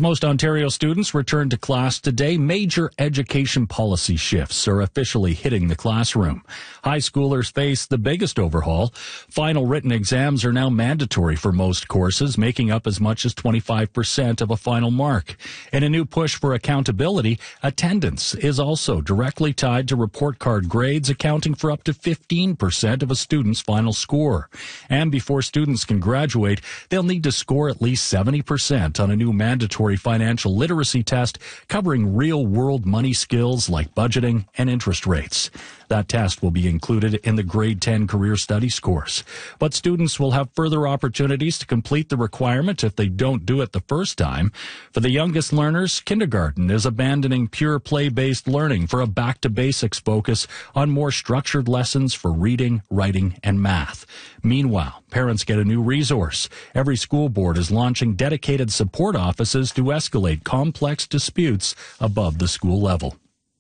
As most Ontario students return to class today, major education policy shifts are officially hitting the classroom. High schoolers face the biggest overhaul. Final written exams are now mandatory for most courses, making up as much as 25% of a final mark. In a new push for accountability, attendance is also directly tied to report card grades, accounting for up to 15% of a student's final score. And before students can graduate, they'll need to score at least 70% on a new mandatory financial literacy test covering real-world money skills like budgeting and interest rates. That test will be included in the grade 10 career studies course. But students will have further opportunities to complete the requirement if they don't do it the first time. For the youngest learners, kindergarten is abandoning pure play-based learning for a back-to-basics focus on more structured lessons for reading, writing, and math. Meanwhile, parents get a new resource. Every school board is launching dedicated support offices to escalate complex disputes above the school level.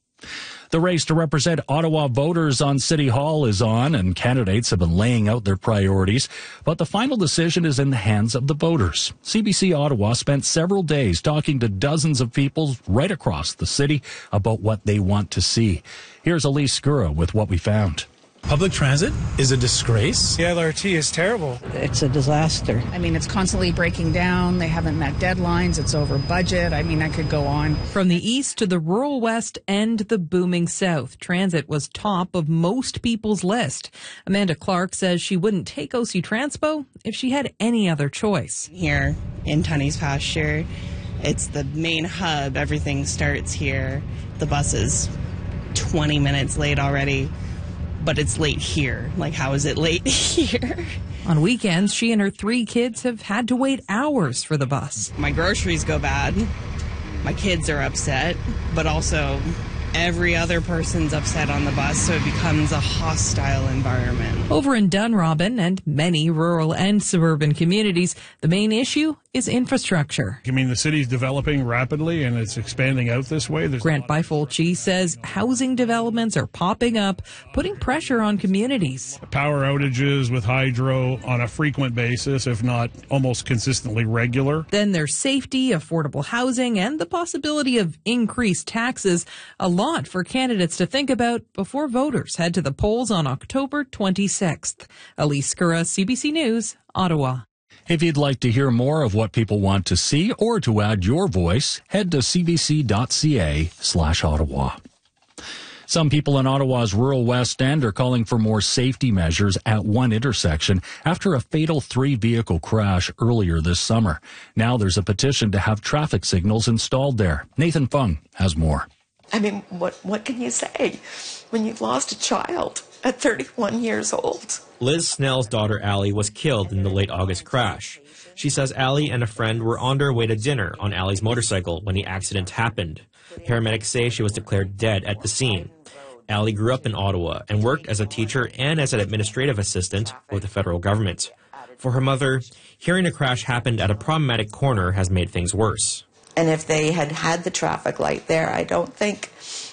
The race to represent Ottawa voters on City Hall is on, and candidates have been laying out their priorities, but the final decision is in the hands of the voters. CBC Ottawa spent several days talking to dozens of people right across the city about what they want to see. Here's Elise Skura with what we found. Public transit is a disgrace. The LRT is terrible. It's a disaster. I mean, it's constantly breaking down. They haven't met deadlines. It's over budget. I mean, I could go on. From the east to the rural west and the booming south, transit was top of most people's list. Amanda Clark says she wouldn't take OC Transpo if she had any other choice. Here in Tunney's pasture, it's the main hub. Everything starts here. The bus is 20 minutes late already. But it's late here. Like, how is it late here? On weekends, she and her 3 kids have had to wait hours for the bus. My groceries go bad. My kids are upset. But also, every other person's upset on the bus, so it becomes a hostile environment. Over in Dunrobin and many rural and suburban communities, the main issue is infrastructure. I mean, the city's developing rapidly and it's expanding out this way. Grant Bifolchi says housing developments are popping up, putting pressure on communities. Power outages with hydro on a frequent basis, if not almost consistently regular. Then there's safety, affordable housing, and the possibility of increased taxes. A lot for candidates to think about before voters head to the polls on October 26th. Elise Skura, CBC News, Ottawa. If you'd like to hear more of what people want to see or to add your voice, head to cbc.ca/Ottawa. Some people in Ottawa's rural West End are calling for more safety measures at one intersection after a fatal 3-vehicle crash earlier this summer. Now there's a petition to have traffic signals installed there. Nathan Fung has more. I mean, what can you say when you've lost a child at 31 years old? Liz Snell's daughter, Allie, was killed in the late August crash. She says Allie and a friend were on their way to dinner on Allie's motorcycle when the accident happened. Paramedics say she was declared dead at the scene. Allie grew up in Ottawa and worked as a teacher and as an administrative assistant with the federal government. For her mother, hearing the crash happened at a problematic corner has made things worse. And if they had had the traffic light there, I don't think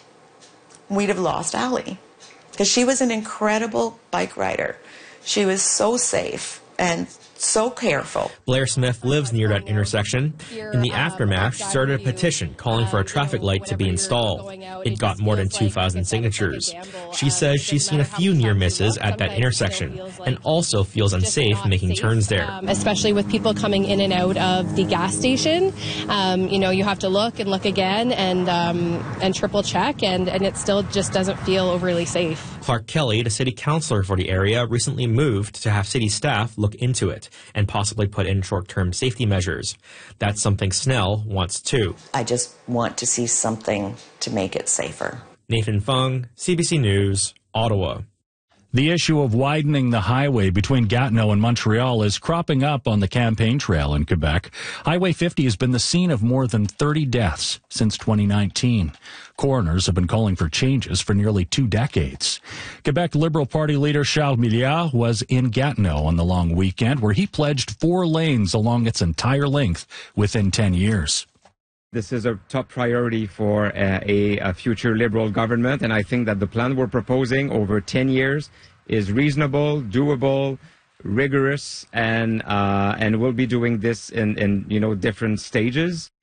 we'd have lost Allie. Because she was an incredible bike rider. She was so safe and so careful. Blair Smith lives near that intersection. In the aftermath, she started a petition calling for a traffic light to be installed. It got more than 2,000 signatures. She says she's seen a few near misses at that intersection and also feels unsafe making turns there. Especially with people coming in and out of the gas station. You have to look and look again and triple check, and it still just doesn't feel overly safe. Clark Kelly, the city councillor for the area, recently moved to have city staff look into it and possibly put in short-term safety measures. That's something Snell wants too. I just want to see something to make it safer. Nathan Fung, CBC News, Ottawa. The issue of widening the highway between Gatineau and Montreal is cropping up on the campaign trail in Quebec. Highway 50 has been the scene of more than 30 deaths since 2019. Coroners have been calling for changes for nearly 2 decades. Quebec Liberal Party leader Charles Milliard was in Gatineau on the long weekend, where he pledged 4 lanes along its entire length within 10 years. This is a top priority for a future Liberal government, and I think that the plan we're proposing over 10 years is reasonable, doable, rigorous, and we'll be doing this in different stages.